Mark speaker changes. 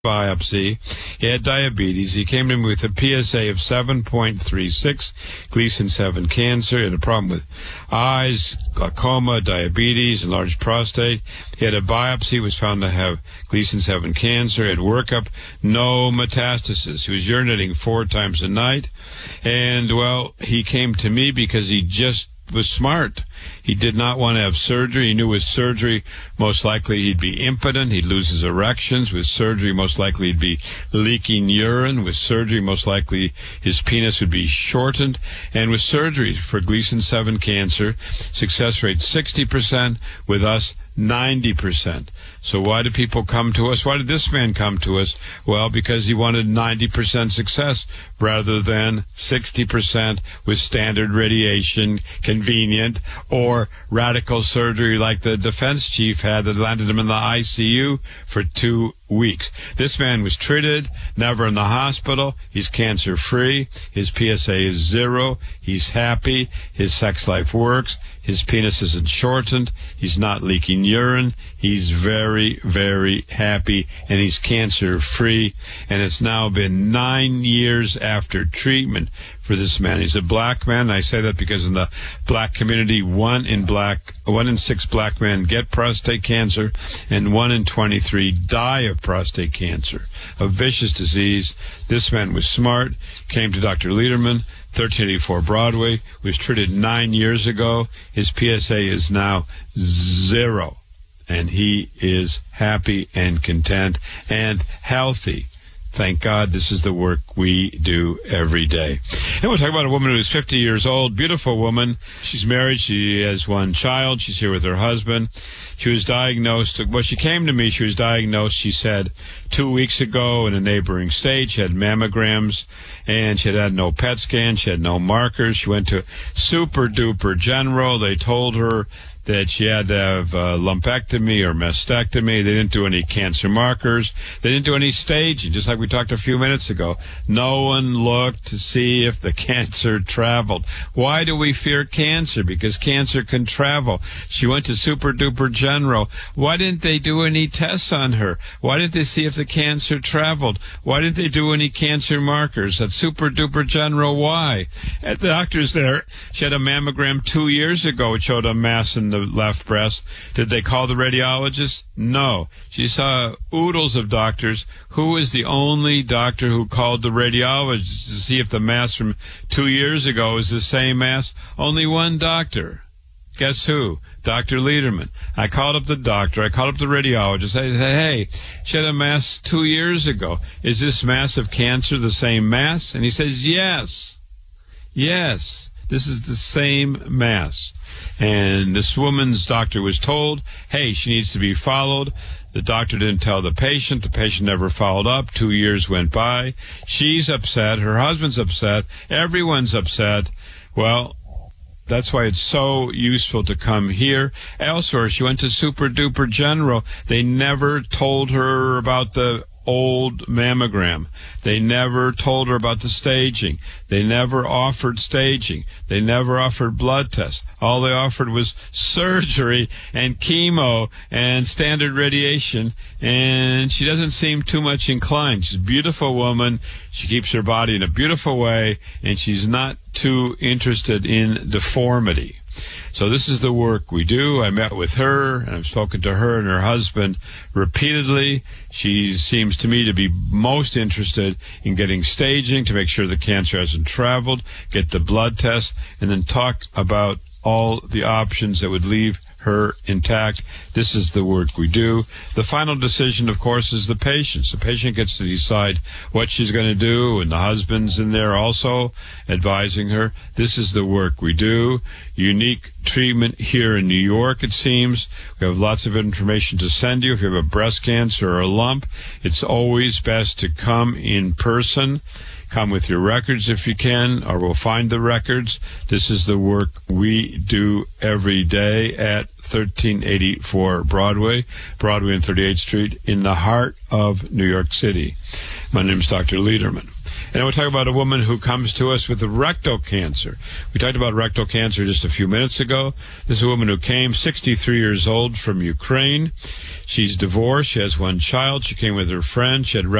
Speaker 1: biopsy. He had diabetes. He came to me with a PSA of 7.36, Gleason 7 cancer. He had a problem with eyes, glaucoma, diabetes, enlarged prostate. He had a biopsy, was found to have Gleason 7 cancer. He had workup, no metastasis. He was urinating 4 times a night. And, well, he came to me because he just was smart. He did not want to have surgery. He knew with surgery, most likely he'd be impotent. He'd lose his erections. With surgery, most likely he'd be leaking urine. With surgery, most likely his penis would be shortened. And with surgery for Gleason 7 cancer, success rate 60%. With us, 90%. So why do people come to us? Why did this man come to us? Well, because he wanted 90% success rather than 60% with standard radiation, convenient, or radical surgery like the defense chief had that landed him in the ICU for 2 weeks. This man was treated, never in the hospital. He's cancer-free. His PSA is 0. He's happy. His sex life works. His penis isn't shortened. He's not leaking urine. He's very, very happy, and he's cancer-free. And it's now been 9 years after treatment for this man. He's a black man. I say that because in the black community, 1 in 6 black men get prostate cancer, and 1 in 23 die of prostate cancer, a vicious disease. This man was smart, came to Dr. Lederman, 1384 Broadway, was treated 9 years ago. His PSA is now 0, and he is happy and content and healthy. Thank God this is the work we do every day. And we'll talk about a woman who is 50 years old, beautiful woman. She's married. She has 1 child. She's here with her husband. She was diagnosed. Well, she came to me. She was diagnosed, she said, 2 weeks ago in a neighboring state. She had mammograms, and she had no PET scan. She had no markers. She went to Super Duper General. They told her that she had to have lumpectomy or mastectomy. They didn't do any cancer markers. They didn't do any staging, just like we talked a few minutes ago. No one looked to see if the cancer traveled. Why do we fear cancer? Because cancer can travel. She went to Super Duper General. Why didn't they do any tests on her? Why didn't they see if the cancer traveled? Why didn't they do any cancer markers at Super Duper General? Why? At the doctors there, she had a mammogram 2 years ago. It showed a mass in the left breast. Did they call the radiologist? No. She saw oodles of doctors. Who is the only doctor who called the radiologist to see if the mass from 2 years ago is the same mass? Only one doctor. Guess who? Dr. Lederman. I called up the doctor. I called up the radiologist. I said, hey, she had a mass 2 years ago. Is this mass of cancer the same mass? And he says, yes. Yes. This is the same mass. And this woman's doctor was told, hey, she needs to be followed. The doctor didn't tell the patient. The patient never followed up. 2 years went by. She's upset. Her husband's upset. Everyone's upset. Well, that's why it's so useful to come here. Elsewhere, she went to Super Duper General. They never told her about the old mammogram. They never told her about the staging. They never offered staging. They never offered blood tests. All they offered was surgery and chemo and standard radiation, and she doesn't seem too much inclined. She's a beautiful woman. She keeps her body in a beautiful way, and she's not too interested in deformity. So this is the work we do. I met with her, and I've spoken to her and her husband repeatedly. She seems to me to be most interested in getting staging to make sure the cancer hasn't traveled, get the blood test, and then talk about all the options that would leave her intact. This is the work we do. The final decision, of course, is the patient's. The patient gets to decide what she's going to do, and the husband's in there also advising her. This is the work we do. Unique treatment here in New York, it seems. We have lots of information to send you. If you have a breast cancer or a lump, it's always best to come in person. Come with your records if you can, or we'll find the records. This is the work we do every day at 1384 Broadway and 38th Street in the heart of New York City. My name is Dr. Lederman. And we'll talk about a woman who comes to us with rectal cancer. We talked about rectal cancer just a few minutes ago. This is a woman who came, 63 years old, from Ukraine. She's divorced. She has one child. She came with her friend. She had